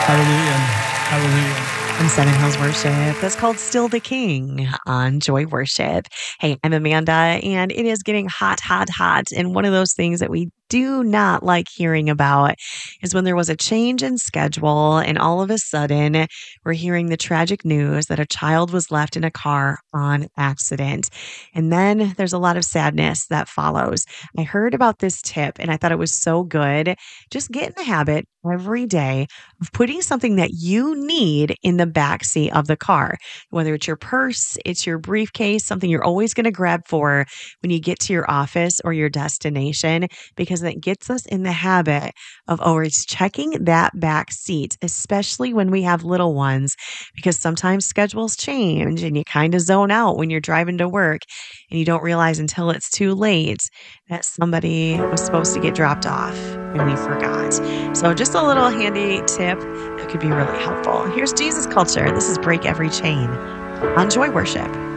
Hallelujah. Hallelujah. From Seven Hills Worship. That's called Still the King on Joy Worship. Hey, I'm Amanda, and it is getting hot, hot, hot. And one of those things that we do not like hearing about is when there was a change in schedule, and all of a sudden, we're hearing the tragic news that a child was left in a car on accident. And then there's a lot of sadness that follows. I heard about this tip, and I thought it was so good. Just get in the habit every day of putting something that you need in the back seat of the car, whether it's your purse, it's your briefcase, something you're always going to grab for when you get to your office or your destination, because that gets us in the habit of always checking that back seat, especially when we have little ones, because sometimes schedules change and you kind of zone out when you're driving to work and you don't realize until it's too late that somebody was supposed to get dropped off and we forgot. So just a little handy tip that could be really helpful. Here's Jesus Culture. This is Break Every Chain on Joy Worship.